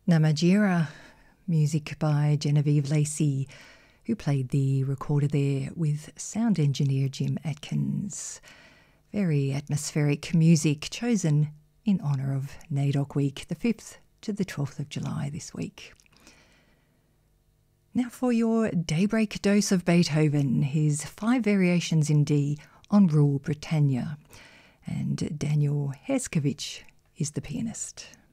Namatjira, music by Genevieve Lacey, who played the recorder there with sound engineer Jim Atkins. Very atmospheric music chosen in honour of NAIDOC Week, the 5th to the 12th of July this week. Now for your daybreak dose of Beethoven, his 5 variations in D on Rule Britannia. And Daniel Herskovich is the pianist.